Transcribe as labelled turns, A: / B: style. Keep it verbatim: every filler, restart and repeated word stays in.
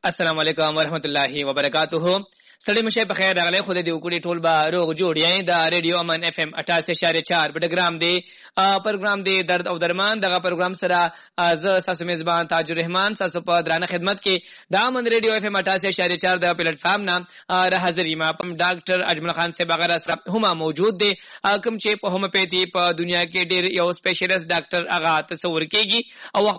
A: السلام علیکم ورحمت الله وبرکاتہ. ستړي مشه په خیر راغلی. خو دې وکړي ټول به روغ جوړ یې. د ریډیو امن اف ام اٹھاسی اشاریه چار بډګرام دی پروګرام دی درد او درمان. دغه پروګرام سره ز تاسو میزبان تاج الرحمن تاسو په درانه خدمت کې د امن ریډیو اف ام اٹھاسی اشاریه چار د پلیټ فارم نه را حاضر یم. په ډاکټر اجمل خان صاحب هغه سره هم موجود دی کوم چې په هومیوپیثي په دنیا کې ډېر یو سپیشلیست ډاکټر هغه تصور کیږي او